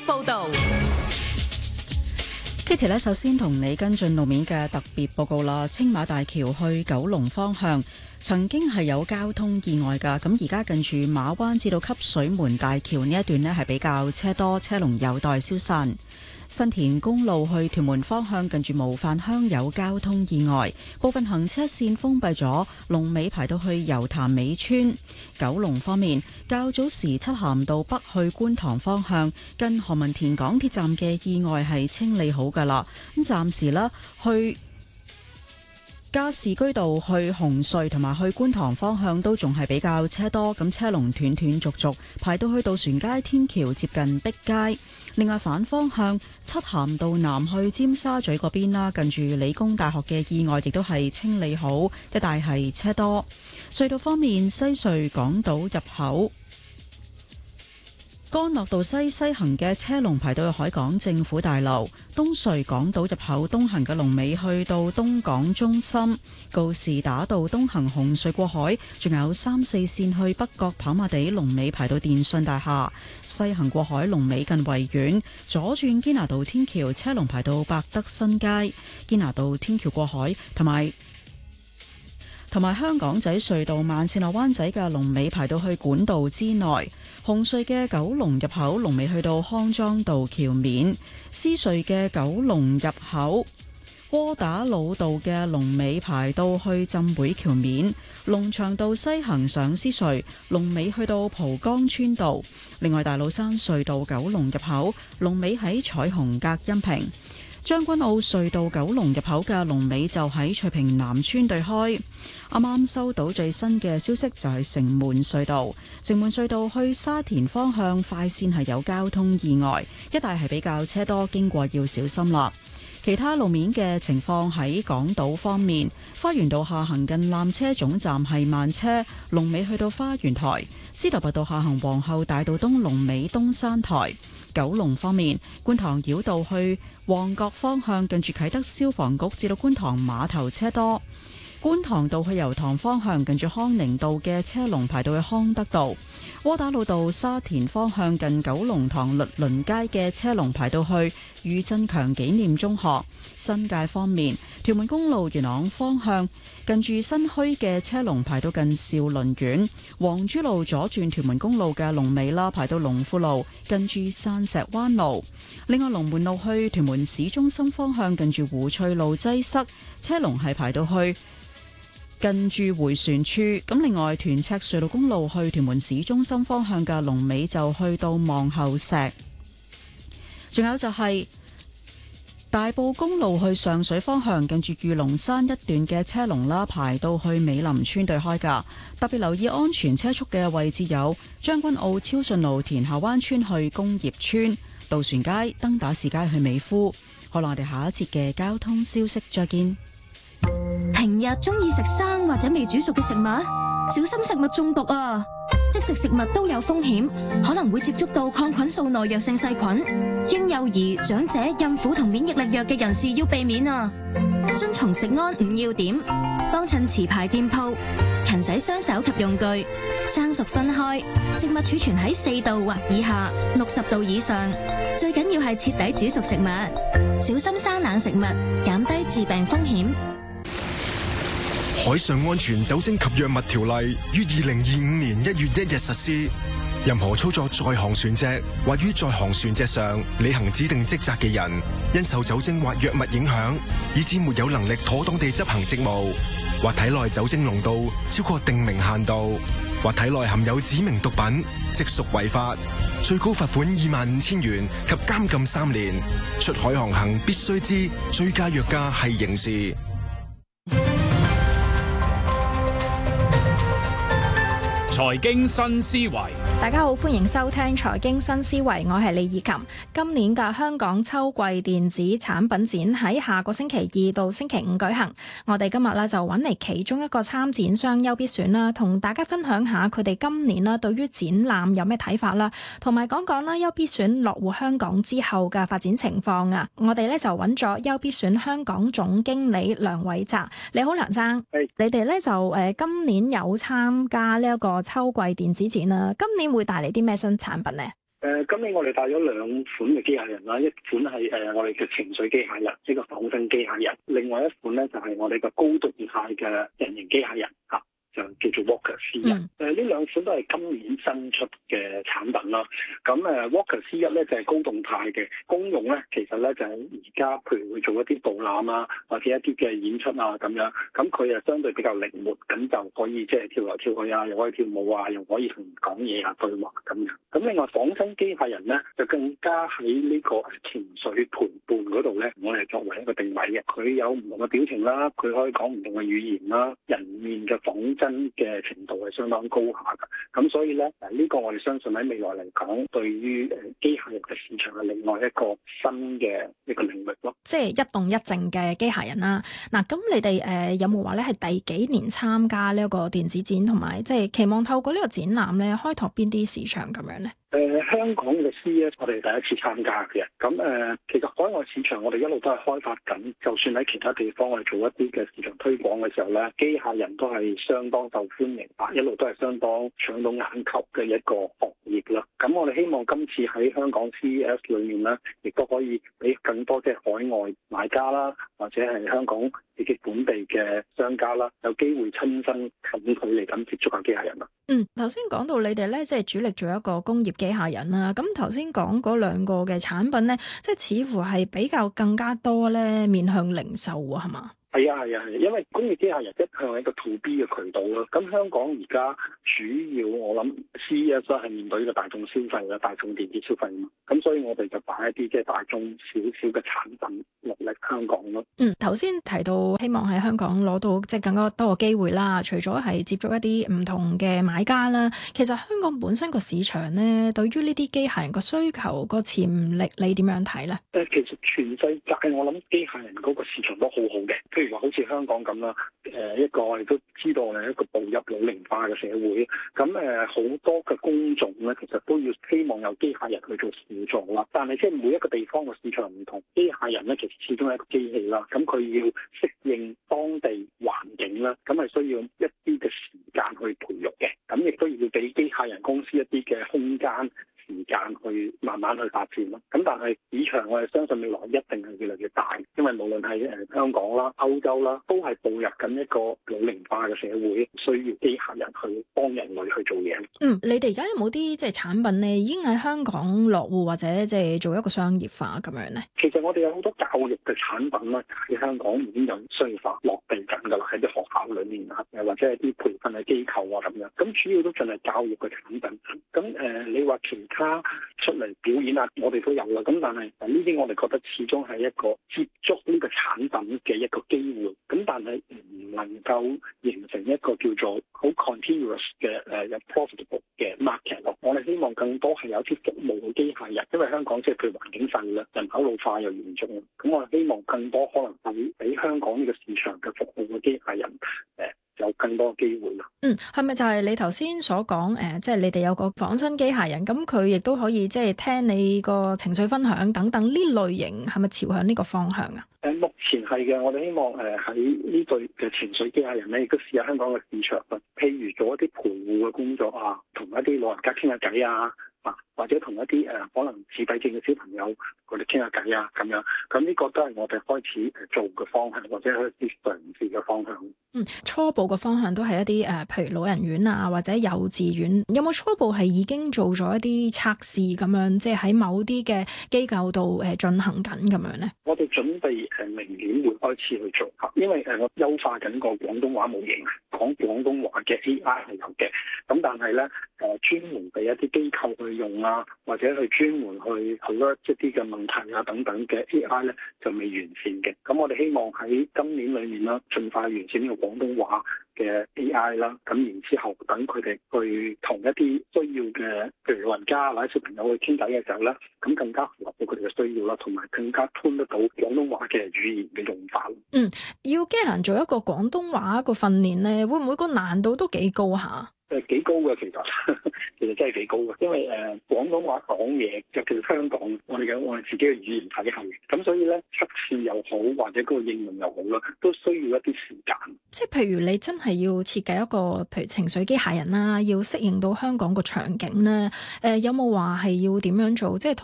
報道。 Kitty 呢，首先同你跟進路面嘅特別報告啦。青馬大橋去九龍方向曾經係有交通意外㗎，咁而家近住馬灣至到汲水門大橋呢一段呢係比較車多，車龍有待消散。新田公路去屯門方向近住模範鄉有交通意外，部分行車線封閉咗，龍尾排到去油潭尾村。九龍方面，較早時漆咸道北去觀塘方向近何文田港鐵站嘅意外係清理好㗎啦，咁暫時啦去加士居道去紅隧同埋去觀塘方向都仲係比較車多，咁車龍斷斷續續排到去渡船街天橋接近碧街。另外反方向漆咸道南去尖沙咀嗰邊啦，近住理工大學嘅意外亦都係清理好，一帶係車多。隧道方面，西隧港島入口干諾道西行嘅車龍排到去海港政府大樓，東隧港島入口東行嘅龍尾去到東港中心，告士打道東行紅隧過海，仲有3、4線去北角跑馬地龍尾排到電訊大廈，西行過海龍尾近維園，左轉堅拿道天橋車龍排到百德新街，堅拿道天橋過海同埋香港仔隧道慢線落灣仔嘅龍尾排到去管道之內，紅隧嘅九龍入口龍尾去到康莊道橋面，獅隧嘅九龍入口窩打老道嘅龍尾排到去浸會橋面，龍翔道西行上獅隧龍尾去到蒲崗村道，另外大老山隧道九龍入口龍尾喺彩虹隔音屏，將軍澳隧道九龍入口嘅龍尾就喺翠屏南村對開。啱啱收到最新嘅消息，就係城門隧道。城門隧道去沙田方向快線係有交通意外，一帶係比較車多，經過要小心啦。其他路面嘅情況喺港島方面，花園道下行近纜車總站係慢車，龍尾去到花園台；司徒拔道下行皇后大道東龍尾東山台。九龍方面，觀塘繞道去旺角方向近住啟德消防局至到觀塘碼頭車多。觀塘道去油塘方向近住康寧道嘅車龍排到去康德道，窩打老道沙田方向近九龍塘律倫街嘅車龍排到去余振強紀念中學。新界方面，屯門公路元朗方向近住新墟嘅車龍排到近兆麟苑，黃珠路左轉屯門公路嘅龍尾啦，排到龍富路近住山石灣路。另外，龍門路去屯門市中心方向近住湖翠路擠塞，車龍係排到去近住迴旋處。咁另外，屯赤隧道公路去屯門市中心方向嘅龍尾就去到望后石。仲有就係大埔公路去上水方向近住御龍山一段嘅車龍啦，排到去美林村對開㗎。特別留意安全車速嘅位置有將軍澳超順路田下灣村去工業村、渡船街、登打士街去美孚。好啦，我哋下一節嘅交通消息再見。 平日中意食生或者未煮熟嘅食物，小心食物中毒啊！即食食物都有風險，可能會接觸到抗菌素耐藥性細菌。嬰幼兒、長者、孕婦同免疫力弱嘅人士要避免啊！遵從食安5要點，幫襯持牌店鋪，勤洗雙手及用具，生熟分開，食物儲存喺4度或以下，60度以上。最緊要係徹底煮熟食物，小心生冷食物，減低致病風險。 海上安全酒精及藥物條例於2025年1月1日實施。任何操作在航船隻或於在航船隻上履行指定職責嘅人，因受酒精或藥物影響，以致沒有能力妥當地執行職務，或體內酒精濃度超過定明限度，或體內含有指明毒品，即屬違法，最高罰款25,000元及監禁3年。出海航行必須知醉駕藥駕係刑事。 財經新思維， 大家好，歡迎收聽財經新思維，我係李以琴。今年嘅香港秋季電子產品展喺下個星期2到星期5舉行。我哋今日咧就揾嚟其中一個參展商優必選啦，同大家分享下佢哋今年啦對於展覽有咩睇法啦，同埋講講啦優必選落戶香港之後嘅發展情況啊。我哋咧就揾咗優必選香港總經理梁偉澤。你好，梁生。你哋咧就今年有參加呢一個秋季電子展啦，今年會帶嚟啲咩新產品呢？ 今年我哋帶咗兩款嘅機械人啦，一款係我哋嘅情緒機械人，一個仿生機械人；另外一款咧就係我哋嘅高動態嘅人形機械人嚇。就叫做 Walker C1，呢兩款都係今年新出嘅產品啦。咁Walker C1咧就係高動態嘅功用咧，其實咧就係而家譬如會做一啲導覽啊，或者一啲嘅演出啊咁樣。咁佢相對比較靈活，咁就可以即係跳來跳去啊，又可以跳舞啊，又可以同人講嘢啊、對話咁樣。咁另外仿生機械人咧就更加喺呢個情緒陪伴嗰度咧，我哋作為一個定位嘅。佢有唔同嘅表情啦，佢可以講唔同嘅語言啦，人面嘅仿真嘅程度係相當高下嘅，咁所以咧呢個我哋相信喺未來嚟講，對於機械人嘅市場係另外一個新嘅一個領域咯。 即係一動一靜嘅機械人啦。嗱，咁你哋有冇話咧係第幾年參加呢一個電子展，同埋即係期望透過呢個展覽咧開拓邊啲市場咁樣咧？ 香港嘅 CES 我哋第一次參加嘅，咁其實海外市場我哋一路都係開發緊，就算喺其他地方我哋做一啲嘅市場推廣嘅時候咧，機械人都係相當受歡迎，一路都係相當搶到眼球嘅一個行業啦。咁我哋希望今次喺香港 CES 裏面咧，亦都可以俾更多嘅海外買家啦，或者係香港自己本地嘅商家啦，有機會親身近距離咁接觸下機械人啦。 頭先講到你哋咧，即係主力做一個工業機械人啦。咁頭先講嗰兩個嘅產品咧，即係似乎係比較更加多咧面向零售啊，係嘛？ 係啊，因為工業機械人一向係一個 to B 嘅渠道咯。咁香港而家主要我諗 CES 係面對呢個大眾消費啦，大眾電子消費啊嘛。咁所以我哋就擺一啲即係大眾少少嘅產品落嚟香港咯。 頭先提到希望喺香港攞到即係更加多嘅機會啦。除咗係接觸一啲唔同嘅買家啦，其實香港本身個市場咧，對於呢啲機械人個需求個潛力，你點樣睇咧？ 其實全世界我諗機械人嗰個市場都好好嘅。譬如話好似香港咁啦，一個我哋都知道係一個步入老齡化嘅社會，咁好多嘅工種咧，其實都要希望有機械人去做輔助啦。但係即係每一個地方嘅市場唔同，機械人咧其實始終係一個機器啦，咁佢要適應當地環境啦，咁係需要一啲嘅時間去培育嘅，咁亦都要俾機械人公司一啲嘅空間時間去慢慢去發展咯。咁但係市場我哋相信未來一定係越嚟越大，因為無論係香港啦、歐洲啦，都係步入緊一個老齡化嘅社會，需要機械人去幫人類去做嘢。 你哋而家有冇啲即係產品咧，已經喺香港落戶或者即係做一個商業化咁樣咧？ 其實我哋有好多教育嘅產品啦，喺香港已經有商業化落地緊㗎啦，喺啲學校裏面啊，或者係啲培訓嘅機構啊咁樣。咁主要都盡係教育嘅產品。咁你話其他出嚟表演啊，我哋都有啦。咁但係呢啲我哋覺得始終係一個接觸呢個產品嘅一個機會。咁但係唔能夠形成一個叫做好 continuous 嘅有 profitable 嘅 market 咯。我哋希望更多係有啲服務嘅機械人，因為香港即係譬如環境細啦，人口老化又嚴重啦。咁我哋希望更多可能係俾香港呢個市場嘅服務嘅機械人有更多機會啦。 係咪就係你頭先所講即係你哋有個仿生機械人，咁佢亦都可以即係聽你個情緒分享等等呢類型，係咪朝向呢個方向啊？ 目前係嘅，我哋希望喺呢類嘅情緒機械人咧，亦都試下香港嘅市場，譬如做一啲陪護嘅工作啊，同一啲老人家傾下偈啊。或者同一啲可能自閉症嘅小朋友佢哋傾下偈啊咁樣，咁呢個都係我哋開始做嘅方向，或者係一啲嘗試嘅方向。 初步嘅方向都係一啲譬如老人院啊或者幼稚園，有冇初步係已經做咗一啲測試咁樣，即係喺某啲嘅機構度進行緊咁樣咧？我哋準備明年會開始去做，因為我優化緊個廣東話模型，講廣東話嘅 AI 係有嘅，咁但係咧專門俾一啲機構去用啊，或者去專門去 alert 一啲嘅問題啊等等嘅 AI 咧就未完善嘅。咁我哋希望喺今年裏面啦，盡快完善呢個廣東話嘅 AI 啦。咁然之後等佢哋去同一啲需要嘅，譬如老人家或者小朋友去傾偈嘅時候咧，咁更加符合到佢哋嘅需要啦，同埋更加吞得到廣東話嘅語言嘅用法。要機械人做一個廣東話個訓練咧，會唔會個難度都幾高下？ 幾高嘅其實，其實真係幾高嘅，因為廣東話講嘢就叫香港，我哋自己嘅語言體系，咁所以咧測試又好或者嗰個應用又好啦，都需要一啲時間。 即係譬如你真係要設計一個譬如情緒機械人啦，要適應到香港個場景咧，有冇話係要點樣做？即係